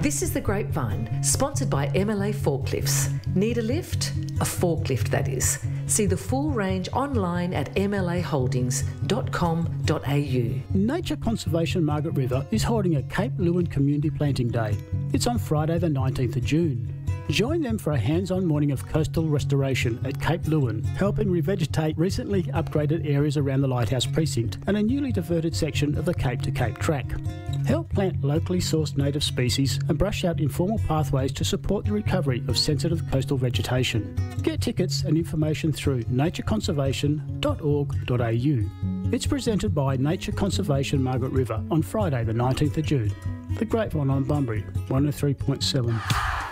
This is The Grapevine, sponsored by MLA Forklifts. Need a lift? A forklift, that is. See the full range online at mlaholdings.com.au. Nature Conservation Margaret River is holding a Cape Leeuwin Community Planting Day. It's on Friday the 19th of June. Join them for a hands-on morning of coastal restoration at Cape Leeuwin, helping revegetate recently upgraded areas around the Lighthouse Precinct and a newly diverted section of the Cape to Cape track. Help plant locally sourced native species and brush out informal pathways to support the recovery of sensitive coastal vegetation. Get tickets and information through natureconservation.org.au. It's presented by Nature Conservation Margaret River on Friday the 19th of June. The Grapevine on Bunbury, 103.7.